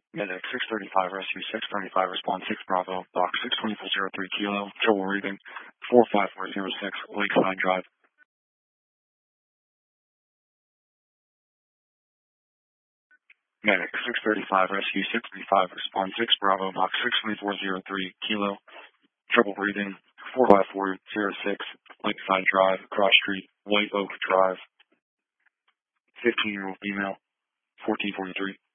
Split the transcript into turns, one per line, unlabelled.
Medic 635 Rescue 635 Response 6 Bravo, Box 62403 Kilo, trouble reading 45406 Lakeside Drive. Medic 635 Rescue 635 Response 6 Bravo, Box 62403 Kilo, trouble breathing 45406 Lakeside Drive, Cross Street, White Oak Drive, 15-year-old female, 1443.